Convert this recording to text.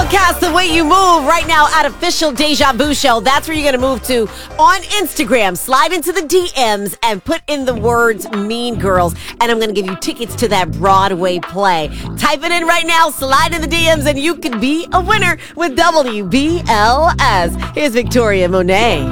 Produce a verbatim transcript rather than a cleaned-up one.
OutKast, The Way You Move, right now at Official Deja Vu Show. That's where you're going to move to on Instagram. Slide into the D Ms and put in the words Mean Girls. And I'm going to give you tickets to that Broadway play. Type it in right now, slide in the D Ms, and you could be a winner with W B L S. Here's Victoria Monet.